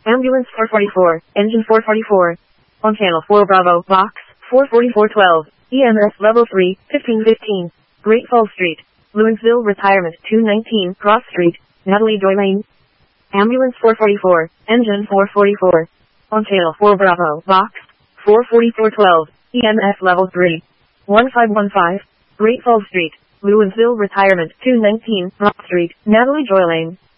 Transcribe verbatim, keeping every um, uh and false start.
Ambulance four forty-four, Engine four forty-four. On Channel four Bravo, Box four forty-four twelve, E M S Level three, fifteen fifteen. Great Falls Street, Lewinsville Retirement two nineteen Cross Street, Natalie Joy Lane. Ambulance four forty-four, Engine four forty-four. On Channel four Bravo, Box four forty-four twelve, E M S Level three, fifteen fifteen. Great Falls Street, Lewinsville Retirement two nineteen Cross Street, Natalie Joy Lane.